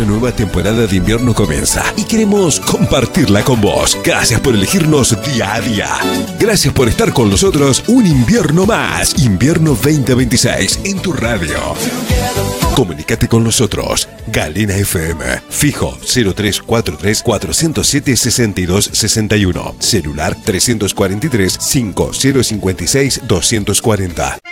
nueva temporada de invierno comienza y queremos compartirla con vos. Gracias por elegirnos día a día. Gracias por estar con nosotros un invierno más. Invierno 2026 en tu radio. Comunícate con nosotros. Galena FM. Fijo 0343 407 6261. Celular 343 5056 240.